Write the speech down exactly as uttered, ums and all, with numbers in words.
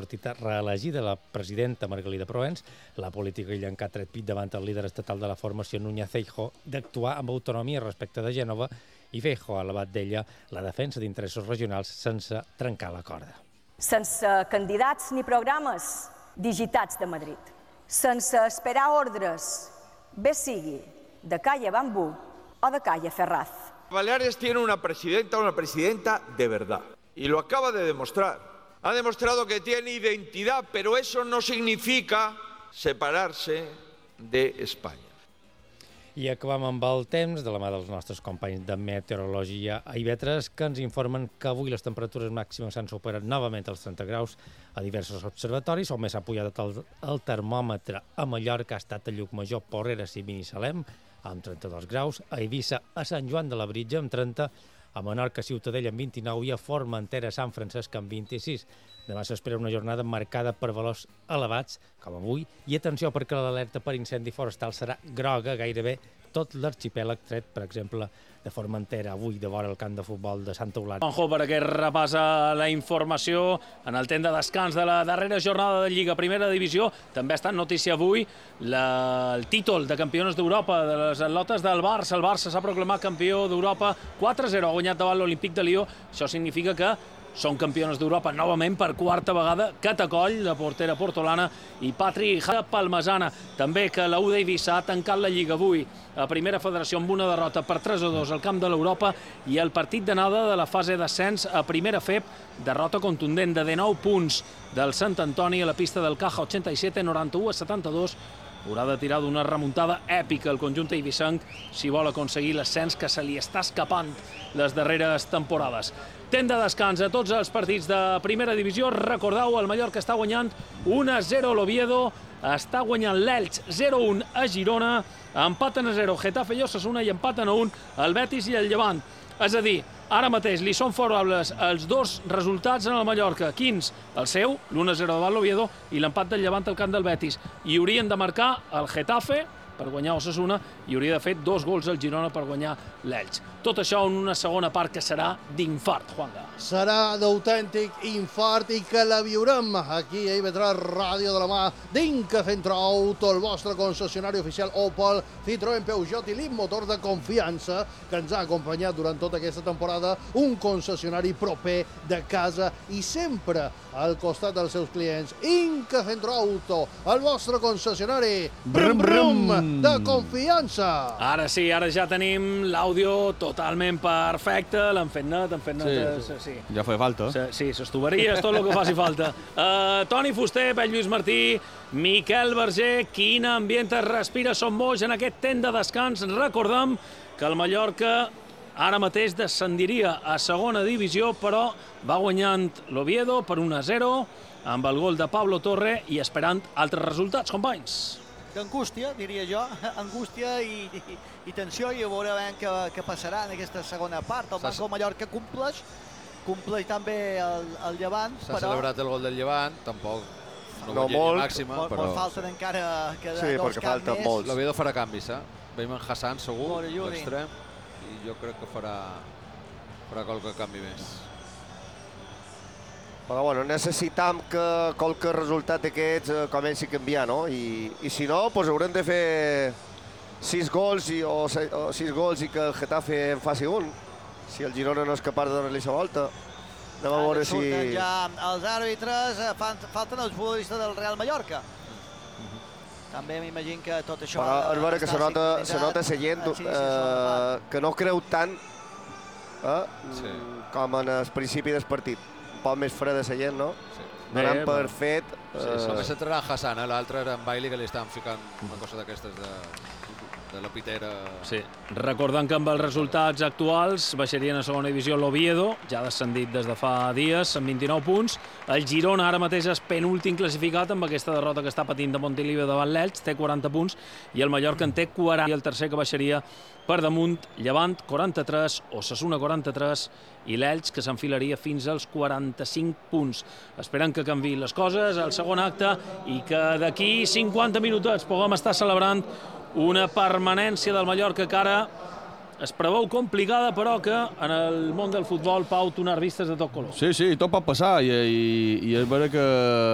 sortida reelegida la presidenta Margalida Proens, la política illenca ha tret pit davant el líder estatal de la formació Núñez Feijóo d'actuar amb autonomia respecte de Gènova i Feijóo ha elevat d'ella la defensa d'interessos regionals sense trencar la corda. Sense candidats ni programes digitats de Madrid, sense esperar ordres, bé sigui de calle Bambú o de calle Ferraz. Baleares tiene una presidenta, una presidenta de verdad, y lo acaba de demostrar. Ha demostrado que tiene identidad, pero eso no significa separarse de España. I acabam amb el temps, de la mà dels nostres companys de meteorologia a Ivetres, que ens informen que avui les temperatures màximes s'han superat novament els trenta graus a diversos observatoris, on més ha pujat el, el termòmetre a Mallorca ha estat a Llucmajor, Porreres i Binissalem, amb trenta-dos graus, a Eivissa, a Sant Joan de Labritja, amb trenta, a Menorca, Ciutadella, amb vint-i-nou i a Formentera, Sant Francesc, amb vint-i-sis. Demà s'espera una jornada marcada per valors elevats, com avui, i atenció perquè l'alerta per incendi forestal serà groga gairebé tot l'arxipèlag, tret, per exemple, de Formentera, avui de vora el camp de futbol de Santa Eulàlia. Juanjo, per aquest repàs a la informació en el temps de descans de la darrera jornada de Lliga Primera Divisió. També ha estat notícia avui la, el títol de campiones d'Europa de les atletes del Barça. El Barça s'ha proclamat campió d'Europa quatre a zero, ha guanyat davant l'Olímpic de Lió. Això significa que són campiones d'Europa novament per quarta vegada. Catacoll, la portera portolana, i Patri Palmasana. També que la U D Eivissa ha tancat la Lliga avui a Primera Federació amb una derrota per tres a dos al camp de l'Europa i el partit d'anada de la fase d'ascens a Primera F E P, derrota contundent de dinou punts del Sant Antoni a la pista del Caja, ochenta-siete noranta-u a setanta-dos. Haurà de tirar d'una remuntada èpica el conjunt eivissenc si vol aconseguir l'ascens que se li està escapant les darreres temporades. Temps de descans a tots els partits de Primera Divisió. Recordeu, el Mallorca està guanyant u a zero a l'Oviedo, està guanyant l'Elx zero a un a Girona, empaten a zero Getafe i Osasuna i empaten a un el Betis i el Llevant. És a dir, ara mateix li són favorables els dos resultats en el Mallorca. Quins? El seu, l'u a zero davant l'Oviedo, i l'empat del Llevant al camp del Betis. I haurien de marcar el Getafe per guanyar Osasuna i hauria de fer dos gols al Girona per guanyar l'Elx. Tot això en una segona part que serà d'infart, Juanga. Serà d'autèntic infart i que la viurem aquí a I V tres Ràdio de la mà d'Inca Centro Auto, el vostre concessionari oficial Opel, Citroën, Peugeot i l'immotor de confiança que ens ha acompanyat durant tota aquesta temporada, un concessionari proper de casa i sempre al costat dels seus clients. Inca Centro Auto, el vostre concessionari brum, brum, de confiança. Ara sí, ara ja tenim l'àudio totalment perfecte, l'han fet net, han fet net... Sí, sí. Ja feia falta. Sí, les tuberies, tot el que faci falta. Uh, Toni Fuster, Pep Lluís Martí, Miquel Verger, quin ambient es respira, som boix en aquest temps de descans. Recordem que el Mallorca ara mateix descendiria a segona divisió, però va guanyant l'Oviedo per un a zero, amb el gol de Pablo Torre i esperant altres resultats, companys. D'angústia, diria jo, angústia i, i, i tensió, i a veure què, què passarà en aquesta segona part. El Banco Mallorca compleix, compleix també el, el Llevant, S'ha però... celebrat el gol del Llevant, tampoc no, no molt, màxima, molt, però... molt falten encara que sí, dos canvis més. Molts. L'Oviedo farà canvis, eh? Veiem en Hassan, segur, Molt l'extrem, i jo crec que farà, farà qualque canvi més. Però bueno, necessitam que qualque resultat d'aquests eh, comenci a canviar, no? I, i si no, doncs haurem de fer sis gols i, o, se, o sis gols i que el Getafe en faci un. Si el Girona no és capaç de donar-li la volta. Anem a veure si... Ja els àrbitres, fan, falten els futbolistes del Real Mallorca. També m'imagino que tot això... Però és vera que se nota, se nota la gent eh, que no creu tant eh, sí. com en el principi del partit. Un poc més freda la gent, no? Sí. Donant per fet... Sí, sí. Només entrarà Hassan, eh? L'altre era en Bailey, que li estaven ficant una cosa d'aquestes de, de la pitera. Sí, recordant que amb els resultats actuals baixarien a segona divisió l'Oviedo, ja descendit des de fa dies, amb vint-i-nou punts. El Girona ara mateix és penúltim classificat amb aquesta derrota que està patint de Montilivi davant l'Elx, té quaranta punts, i el Mallorca en té quaranta. I el tercer que baixaria per damunt, Llevant, quaranta-tres, Osasuna, quaranta-tres, i l'Elx, que s'enfilaria fins als quaranta-cinc punts. Esperem que canviï les coses al segon acte i que d'aquí cinquanta minutets puguem estar celebrant una permanència del Mallorca que ara es preveu complicada, però que en el món del futbol, Pau, tu n'has vistes de tot color. Sí, sí, tot pot passar, i, i, i és vera que